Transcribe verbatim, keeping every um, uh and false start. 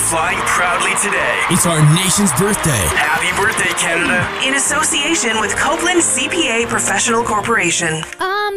flying proudly today. It's our nation's birthday. Happy birthday, Canada. In association with Copeland C P A Professional Corporation. I'm